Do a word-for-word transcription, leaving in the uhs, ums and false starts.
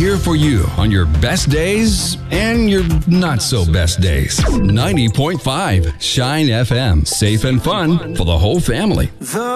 here for you on your best days and your not so best days. ninety point five Shine F M. Safe and fun for the whole family.